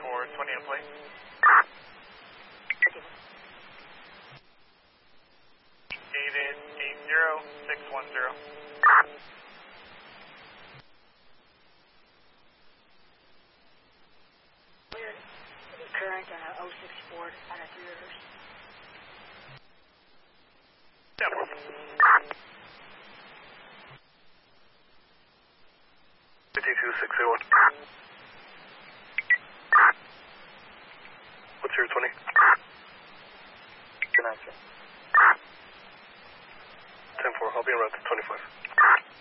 for 20 in plate. David 80610. Weird. Current 06 Ford out of Three Rivers. Yeah. 52601. What's your 20? Good answer. 10-4, I'll be around to 25.